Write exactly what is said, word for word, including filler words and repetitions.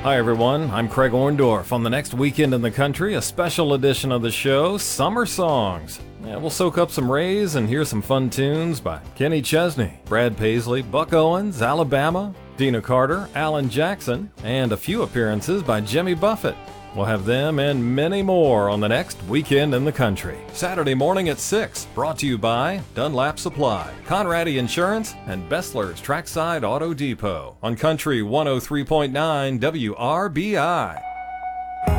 Hi everyone, I'm Craig Orndorff. On the next Weekend in the Country, a special edition of the show, Summer Songs. Yeah, we'll soak up some rays and hear some fun tunes by Kenny Chesney, Brad Paisley, Buck Owens, Alabama, Dina Carter, Alan Jackson, and a few appearances by Jimmy Buffett. We'll have them and many more on the next Weekend in the Country. Saturday morning at six, brought to you by Dunlap Supply, Conradi Insurance, and Bessler's Trackside Auto Depot on Country one oh three point nine W R B I.